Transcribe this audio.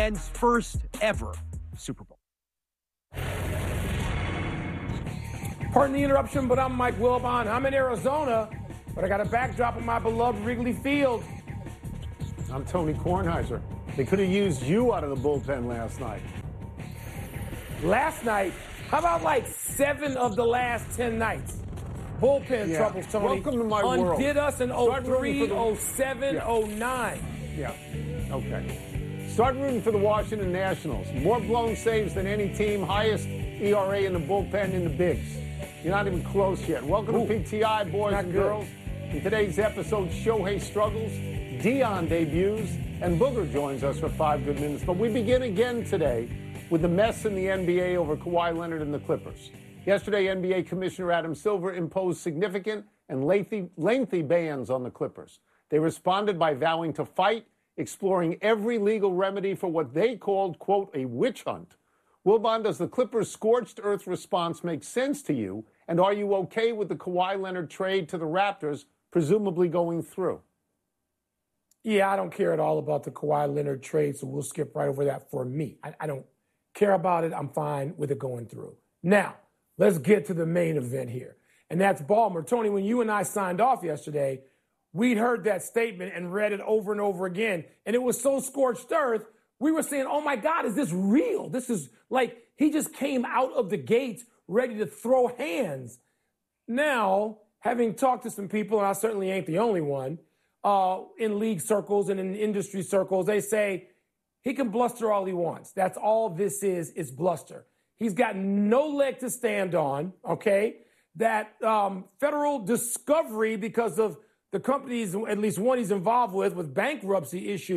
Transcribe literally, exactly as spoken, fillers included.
and first ever Super Bowl. Pardon the interruption, but I'm Mike Wilbon. I'm in Arizona, but I got a backdrop of my beloved Wrigley Field. I'm Tony Kornheiser. They could have used you out of the bullpen last night. Last night, how about like seven of the last ten nights? Bullpen Yeah. troubles, Tony. Welcome to my world. Undid us in Start oh three, rooting for the- oh seven, Yeah. oh nine. Yeah. Okay. Start rooting for the Washington Nationals. More blown saves than any team. Highest E R A in the bullpen in the bigs. You're not even close yet. Welcome Ooh. to P T I, boys Not and good. girls. In today's episode, Shohei struggles, Dion debuts, and Booger joins us for five good minutes. But we begin again today with the mess in the N B A over Kawhi Leonard and the Clippers. Yesterday, N B A Commissioner Adam Silver imposed significant and lengthy, lengthy bans on the Clippers. They responded by vowing to fight, exploring every legal remedy for what they called, quote, a witch hunt. Wilbon, does the Clippers' scorched earth response make sense to you? And are you okay with the Kawhi Leonard trade to the Raptors, presumably going through? Yeah, I don't care at all about the Kawhi Leonard trade, so we'll skip right over that for me. I, I don't care about it. I'm fine with it going through. Now, let's get to the main event here, and that's Ballmer. Tony, when you and I signed off yesterday, we'd heard that statement and read it over and over again, and it was so scorched earth, we were saying, oh, my God, is this real? This is like he just came out of the gates ready to throw hands. Now, having talked to some people, and I certainly ain't the only one, uh, in league circles and in industry circles, they say he can bluster all he wants. That's all this is, is bluster. He's got no leg to stand on, okay? That um, federal discovery because of the companies, at least one he's involved with, with bankruptcy issues,